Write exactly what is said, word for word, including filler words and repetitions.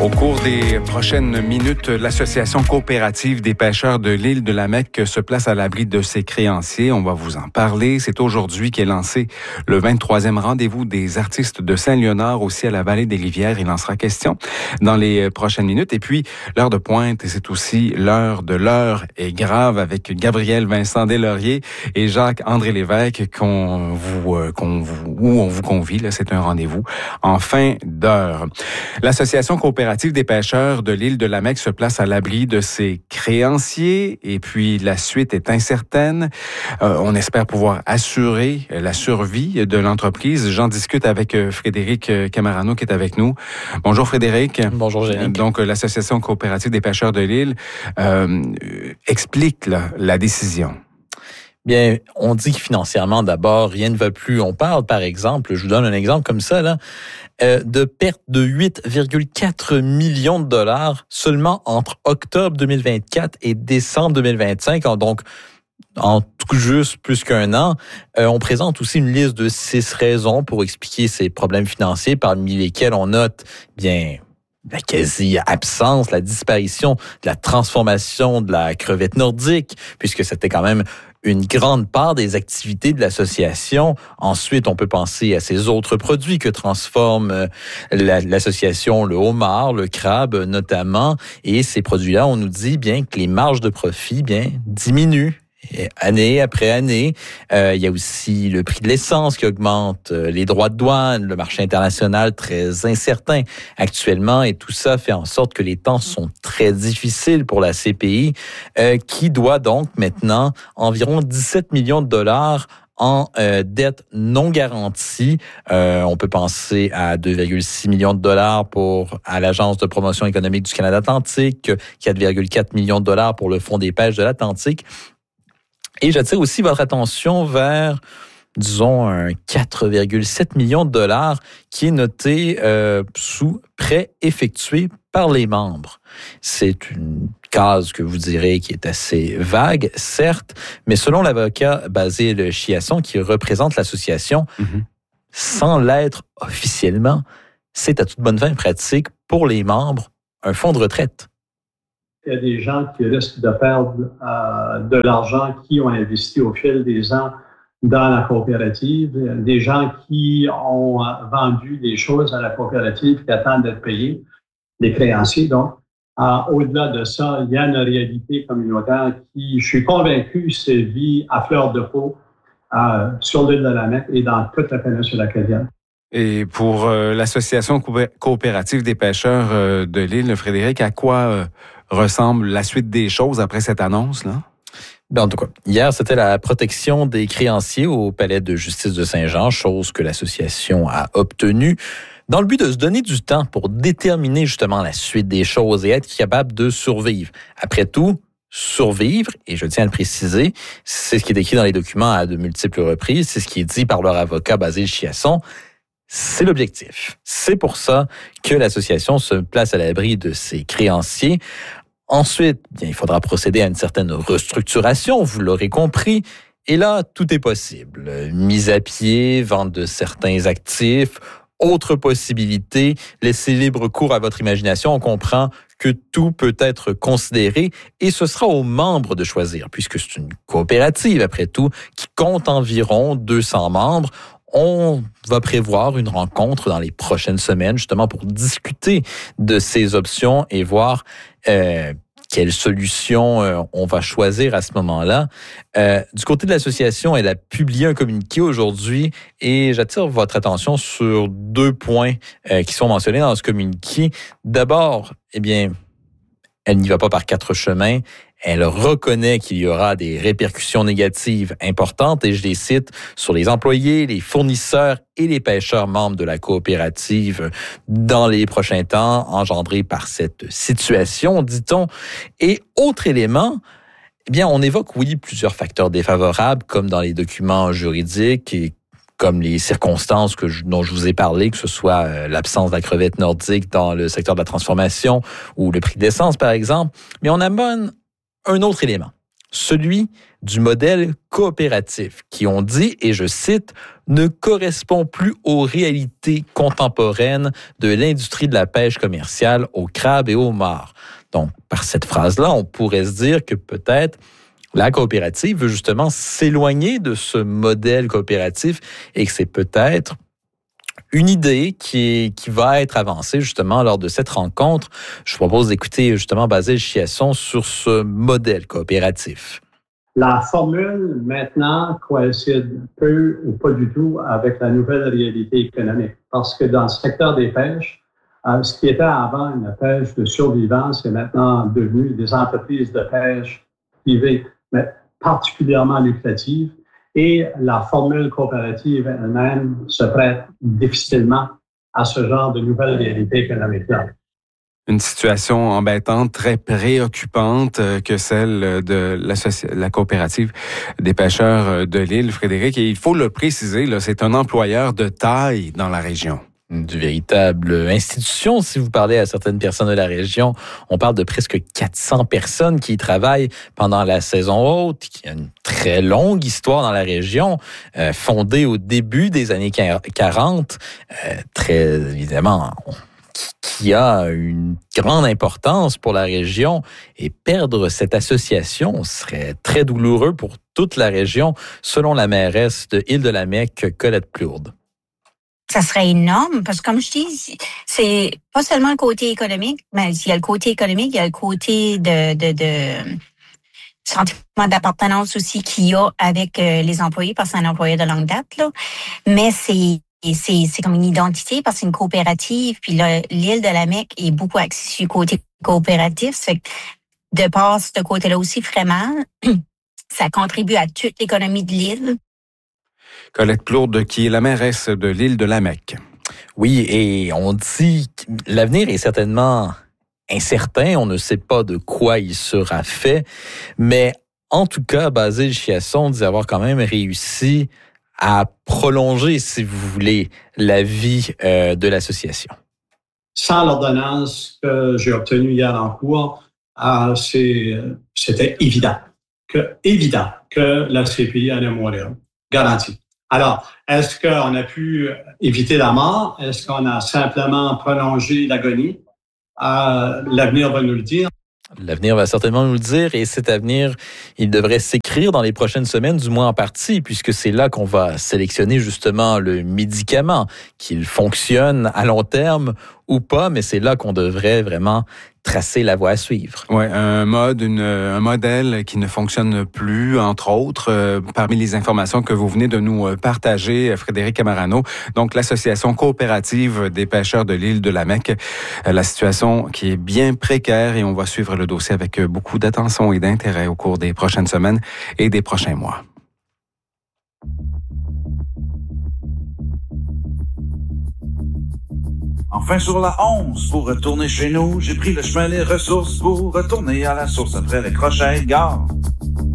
Au cours des prochaines minutes, l'Association coopérative des pêcheurs de l'île de la Mecque se place à l'abri de ses créanciers. On va vous en parler. C'est aujourd'hui qu'est lancé le vingt-troisième rendez-vous des artistes de Saint-Léonard, aussi à la vallée des Rivières. Il en sera question dans les prochaines minutes. Et puis, l'heure de pointe, et c'est aussi l'heure de l'heure est grave avec Gabriel Vincent Deslauriers et Jacques-André Lévesque qu'on vous, euh, qu'on vous, où on vous convie. Là, c'est un rendez-vous en fin d'heure. L'Association coopérative des pêcheurs de l'île de la Mecque se place à l'abri de ses créanciers et puis la suite est incertaine. Euh, on espère pouvoir assurer la survie de l'entreprise. J'en discute avec Frédéric Camarano qui est avec nous. Bonjour Frédéric. Bonjour Gérald. Donc l'Association coopérative des pêcheurs de l'île euh, explique là, la décision. Bien, on dit que financièrement, d'abord, rien ne va plus. On parle, par exemple, je vous donne un exemple comme ça, là, euh, de perte de huit virgule quatre millions de dollars seulement entre octobre deux mille vingt-quatre et décembre deux mille vingt-cinq. Donc, en tout juste plus qu'un an. Euh, on présente aussi une liste de six raisons pour expliquer ces problèmes financiers, parmi lesquels on note, bien, la quasi-absence, la disparition de la transformation de la crevette nordique, puisque c'était quand même une grande part des activités de l'association. Ensuite, on peut penser à ces autres produits que transforme l'association, le homard, le crabe notamment. Et ces produits-là, on nous dit bien que les marges de profit bien diminuent. Et année après année, euh, il y a aussi le prix de l'essence qui augmente, euh, les droits de douane, le marché international très incertain actuellement, et tout ça fait en sorte que les temps sont très difficiles pour la C P I, euh, qui doit donc maintenant environ dix-sept millions de dollars en euh, dette non garantie. Euh, on peut penser à deux virgule six millions de dollars pour à l'Agence de promotion économique du Canada Atlantique, quatre virgule quatre millions de dollars pour le Fonds des pêches de l'Atlantique. Et j'attire aussi votre attention vers, disons, un quatre virgule sept millions de dollars qui est noté euh, sous prêt effectué par les membres. C'est une case que vous direz qui est assez vague, certes, mais selon l'avocat Basile Chiasson, qui représente l'association, mm-hmm. sans l'être officiellement, c'est à toute bonne fin pratique pour les membres un fonds de retraite. Il y a des gens qui risquent de perdre euh, de l'argent qui ont investi au fil des ans dans la coopérative, des gens qui ont vendu des choses à la coopérative qui attendent d'être payés, des créanciers. Donc, euh, au-delà de ça, il y a une réalité communautaire qui, je suis convaincu, sévit à fleur de peau euh, sur l'île de la Mecque et dans toute la péninsule acadienne. Et pour euh, l'Association coopérative des pêcheurs euh, de l'île, Frédéric, à quoi euh, ressemble la suite des choses après cette annonce-là? Ben, en tout cas, hier, c'était la protection des créanciers au palais de justice de Saint-Jean, chose que l'association a obtenue, dans le but de se donner du temps pour déterminer justement la suite des choses et être capable de survivre. Après tout, survivre, et je tiens à le préciser, c'est ce qui est écrit dans les documents à de multiples reprises, c'est ce qui est dit par leur avocat Basile Chiasson. C'est l'objectif. C'est pour ça que l'association se place à l'abri de ses créanciers. Ensuite, bien, il faudra procéder à une certaine restructuration, vous l'aurez compris. Et là, tout est possible. Mise à pied, vente de certains actifs, autres possibilités. Laissez libre cours à votre imagination. On comprend que tout peut être considéré et ce sera aux membres de choisir, puisque c'est une coopérative, après tout, qui compte environ deux cents membres. On va prévoir une rencontre dans les prochaines semaines, justement, pour discuter de ces options et voir euh, quelle solution euh, on va choisir à ce moment-là. Euh, du côté de l'association, elle a publié un communiqué aujourd'hui et j'attire votre attention sur deux points euh, qui sont mentionnés dans ce communiqué. D'abord, eh bien, elle n'y va pas par quatre chemins. Elle reconnaît qu'il y aura des répercussions négatives importantes, et je les cite, sur les employés, les fournisseurs et les pêcheurs membres de la coopérative dans les prochains temps, engendrés par cette situation, dit-on. Et autre élément, eh bien, on évoque, oui, plusieurs facteurs défavorables, comme dans les documents juridiques et comme les circonstances que je, dont je vous ai parlé, que ce soit euh, l'absence de la crevette nordique dans le secteur de la transformation ou le prix de l'essence, par exemple. Mais on amène un autre élément. celui du modèle coopératif, qui, on dit, et je cite, ne correspond plus aux réalités contemporaines de l'industrie de la pêche commerciale au crabe et au homard. Donc, par cette phrase-là, on pourrait se dire que peut-être la coopérative veut justement s'éloigner de ce modèle coopératif et que c'est peut-être une idée qui, est, qui va être avancée justement lors de cette rencontre. Je vous propose d'écouter justement Basile Chiasson sur ce modèle coopératif. La formule, maintenant, coïncide peu ou pas du tout avec la nouvelle réalité économique. Parce que dans le secteur des pêches, euh, ce qui était avant une pêche de survivance est maintenant devenu des entreprises de pêche privées, mais particulièrement lucratives. Et la formule coopérative elle-même se prête difficilement à ce genre de nouvelle réalité économique-là. Une situation embêtante, très préoccupante que celle de la coopérative des pêcheurs de l'île, Frédéric. Et il faut le préciser, là, c'est un employeur de taille dans la région. Une véritable institution. Si vous parlez à certaines personnes de la région, on parle de presque quatre cents personnes qui y travaillent pendant la saison haute, qui a une très longue histoire dans la région, euh, fondée au début des années quarante, euh, très évidemment, qui a une grande importance pour la région, et perdre cette association serait très douloureux pour toute la région, selon la mairesse de Île-de-la-Mecque, Colette Plourde. Ça serait énorme parce que, comme je dis, c'est pas seulement le côté économique, mais il y a le côté économique, il y a le côté de, de, de sentiment d'appartenance aussi qu'il y a avec les employés, parce que c'est un employé de longue date, là. Mais c'est c'est c'est comme une identité parce que c'est une coopérative, puis là, l'île de la Mecque est beaucoup axée sur le côté coopératif. Ça fait que de par ce côté-là aussi, vraiment, ça contribue à toute l'économie de l'île. Colette Plourde, qui est la mairesse de l'île de la Mecque. Oui, et on dit que l'avenir est certainement incertain. On ne sait pas de quoi il sera fait. Mais en tout cas, Basile Chiasson dit avoir quand même réussi à prolonger, si vous voulez, la vie euh, de l'association. Sans l'ordonnance que j'ai obtenue hier en cours, euh, c'est, c'était évident que, évident que la C P I allait mourir. Garanti. Alors, est-ce qu'on a pu éviter la mort? Est-ce qu'on a simplement prolongé l'agonie? Euh, l'avenir va nous le dire. L'avenir va certainement nous le dire, et cet avenir, il devrait s'écrire dans les prochaines semaines, du moins en partie, puisque c'est là qu'on va sélectionner justement le médicament, qu'il fonctionne à long terme ou pas, mais c'est là qu'on devrait vraiment tracer la voie à suivre. Oui, un mode, une, un modèle qui ne fonctionne plus, entre autres, euh, parmi les informations que vous venez de nous partager, Frédéric Camarano. Donc, l'Association coopérative des pêcheurs de l'île de la Mecque. Euh, la situation qui est bien précaire, et on va suivre le dossier avec beaucoup d'attention et d'intérêt au cours des prochaines semaines et des prochains mois. Enfin sur la onze, pour retourner chez nous, j'ai pris le chemin les ressources pour retourner à la source après les crochets, gare.